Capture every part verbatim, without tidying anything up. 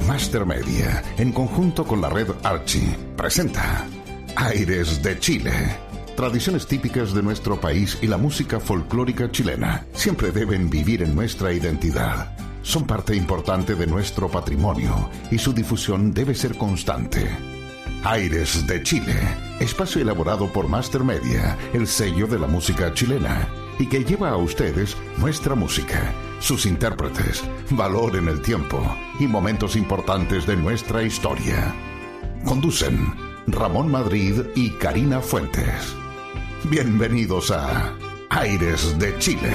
Master Media, en conjunto con la red Archie, presenta Aires de Chile. Tradiciones típicas de nuestro país y la música folclórica chilena siempre deben vivir en nuestra identidad. Son parte importante de nuestro patrimonio y su difusión debe ser constante. Aires de Chile, espacio elaborado por Master Media, el sello de la música chilena, y que lleva a ustedes nuestra música, sus intérpretes, valor en el tiempo y momentos importantes de nuestra historia. Conducen Ramón Madrid y Karina Fuentes. Bienvenidos a Aires de Chile.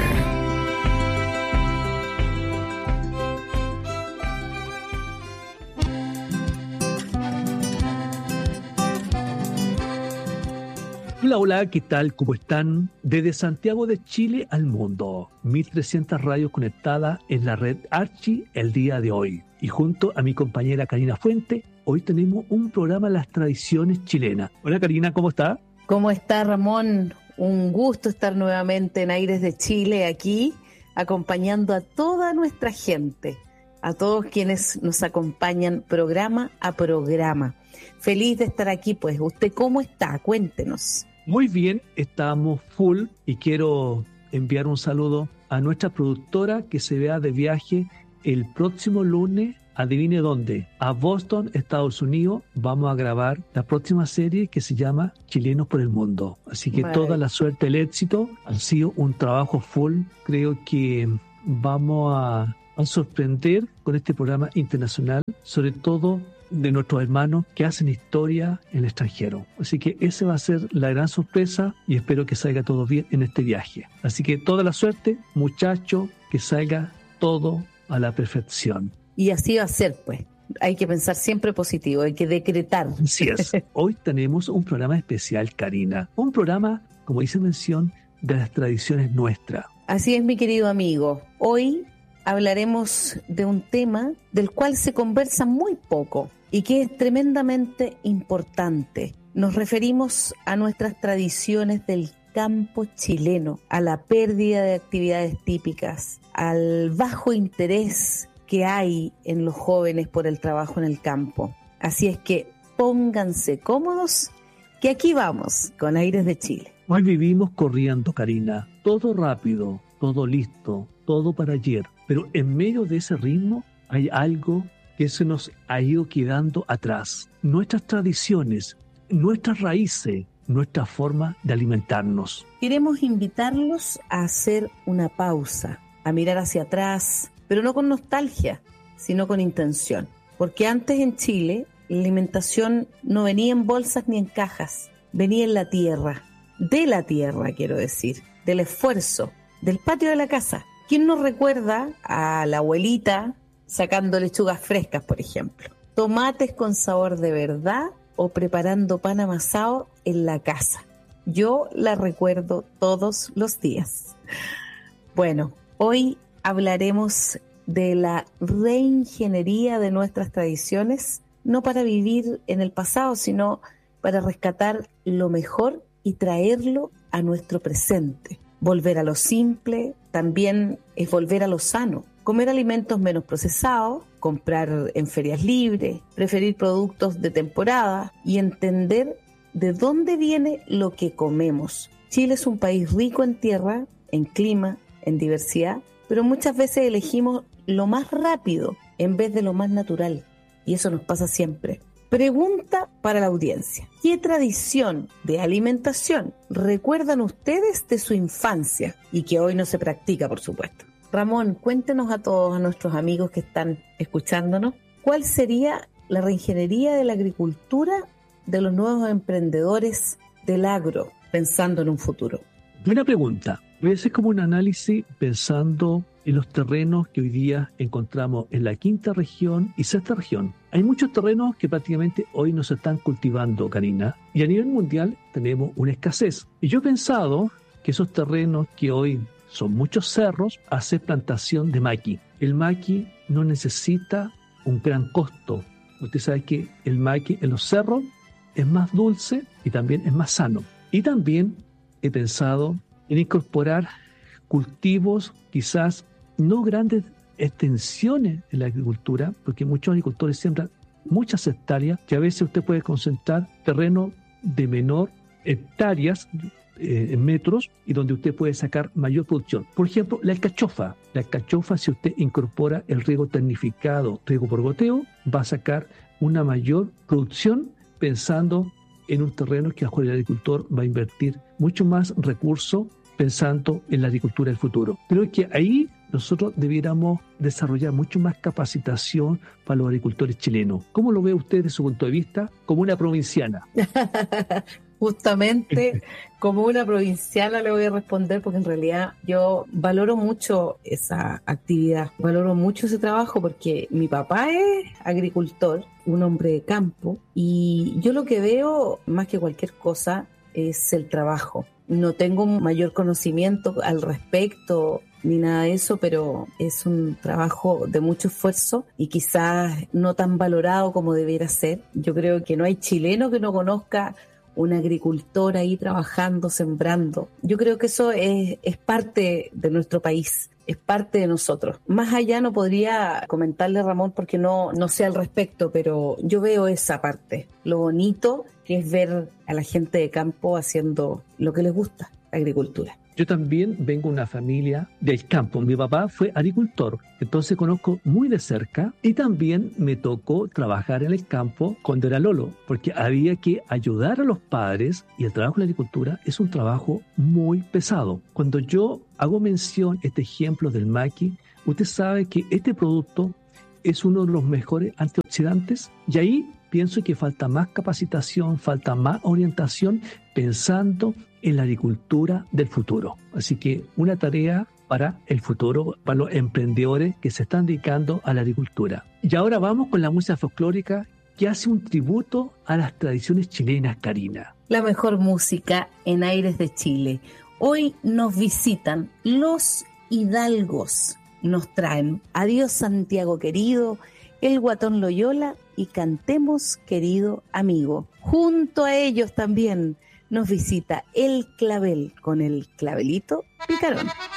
Hola, hola, ¿qué tal? ¿Cómo están? Desde Santiago de Chile al mundo, mil trescientas radios conectadas en la red Archie el día de hoy. Y junto a mi compañera Karina Fuente, hoy tenemos un programa de las tradiciones chilenas. Hola Karina, ¿cómo está? ¿Cómo está Ramón? Un gusto estar nuevamente en Aires de Chile aquí, acompañando a toda nuestra gente, a todos quienes nos acompañan programa a programa. Feliz de estar aquí, pues. ¿Usted cómo está? Cuéntenos. Muy bien, estamos full y quiero enviar un saludo a nuestra productora que se vea de viaje el próximo lunes. Adivine dónde, a Boston, Estados Unidos. Vamos a grabar la próxima serie que se llama Chilenos por el Mundo. Así que vale. Toda la suerte, el éxito. Ha sido un trabajo full. Creo que vamos a, a sorprender con este programa internacional, sobre todo de nuestros hermanos que hacen historia en el extranjero. Así que esa va a ser la gran sorpresa y espero que salga todo bien en este viaje. Así que toda la suerte, muchachos, que salga todo a la perfección. Y así va a ser, pues. Hay que pensar siempre positivo, hay que decretar. Así es. Hoy tenemos un programa especial, Karina. Un programa, como dice mención, de las tradiciones nuestras. Así es, mi querido amigo. Hoy hablaremos de un tema del cual se conversa muy poco y que es tremendamente importante. Nos referimos a nuestras tradiciones del campo chileno, a la pérdida de actividades típicas, al bajo interés que hay en los jóvenes por el trabajo en el campo. Así es que pónganse cómodos, que aquí vamos con Aires de Chile. Hoy vivimos corriendo, Karina, todo rápido, todo listo, todo para ayer. Pero en medio de ese ritmo hay algo que se nos ha ido quedando atrás. Nuestras tradiciones, nuestras raíces, nuestra forma de alimentarnos. Queremos invitarlos a hacer una pausa, a mirar hacia atrás, pero no con nostalgia, sino con intención. Porque antes en Chile, la alimentación no venía en bolsas ni en cajas, venía en la tierra, de la tierra quiero decir, del esfuerzo, del patio de la casa. ¿Quién nos recuerda a la abuelita sacando lechugas frescas, por ejemplo? Tomates con sabor de verdad o preparando pan amasado en la casa. Yo la recuerdo todos los días. Bueno, hoy hablaremos de la reingeniería de nuestras tradiciones, no para vivir en el pasado, sino para rescatar lo mejor y traerlo a nuestro presente. Volver a lo simple también es volver a lo sano. Comer alimentos menos procesados, comprar en ferias libres, preferir productos de temporada y entender de dónde viene lo que comemos. Chile es un país rico en tierra, en clima, en diversidad, pero muchas veces elegimos lo más rápido en vez de lo más natural. Y eso nos pasa siempre. Pregunta para la audiencia. ¿Qué tradición de alimentación recuerdan ustedes de su infancia y que hoy no se practica, por supuesto? Ramón, cuéntenos a todos, a nuestros amigos que están escuchándonos, ¿cuál sería la reingeniería de la agricultura de los nuevos emprendedores del agro, pensando en un futuro? Buena pregunta. Voy a hacer como un análisis pensando en los terrenos que hoy día encontramos en la quinta región y sexta región. Hay muchos terrenos que prácticamente hoy no se están cultivando, Karina, y a nivel mundial tenemos una escasez. Y yo he pensado que esos terrenos que hoy son muchos cerros, hacer plantación de maqui. El maqui no necesita un gran costo. Usted sabe que el maqui en los cerros es más dulce y también es más sano. Y también he pensado en incorporar cultivos quizás no grandes extensiones en la agricultura, porque muchos agricultores siembran muchas hectáreas, que a veces usted puede concentrar terreno de menor hectáreas eh, en metros y donde usted puede sacar mayor producción. Por ejemplo, la alcachofa. La alcachofa, si usted incorpora el riego tecnificado, riego por goteo, va a sacar una mayor producción pensando en un terreno que a lo mejor el agricultor va a invertir mucho más recursos pensando en la agricultura del futuro. Creo que ahí nosotros debiéramos desarrollar mucho más capacitación para los agricultores chilenos. ¿Cómo lo ve usted desde su punto de vista como una provinciana? Justamente como una provinciana le voy a responder, porque en realidad yo valoro mucho esa actividad, valoro mucho ese trabajo, porque mi papá es agricultor, un hombre de campo, y yo lo que veo más que cualquier cosa es el trabajo. No tengo mayor conocimiento al respecto ni nada de eso, pero es un trabajo de mucho esfuerzo y quizás no tan valorado como debiera ser. Yo creo que no hay chileno que no conozca un agricultor ahí trabajando, sembrando. Yo creo que eso es, es parte de nuestro país, es parte de nosotros. Más allá no podría comentarle, Ramón, porque no, no sé al respecto, pero yo veo esa parte, lo bonito que es ver a la gente de campo haciendo lo que les gusta, la agricultura. Yo también vengo de una familia del campo. Mi papá fue agricultor, entonces conozco muy de cerca, y también me tocó trabajar en el campo cuando era lolo, porque había que ayudar a los padres, y el trabajo en la agricultura es un trabajo muy pesado. Cuando yo hago mención, este ejemplo del maqui, usted sabe que este producto es uno de los mejores antioxidantes, y ahí pienso que falta más capacitación, falta más orientación pensando en la agricultura del futuro. Así que una tarea para el futuro, para los emprendedores que se están dedicando a la agricultura. Y ahora vamos con la música folclórica que hace un tributo a las tradiciones chilenas, Karina. La mejor música en Aires de Chile. Hoy nos visitan los hidalgos. Nos traen Adiós Santiago querido, El Guatón Loyola y Cantemos querido amigo. Junto a ellos también nos visita El Clavel con el clavelito picarón.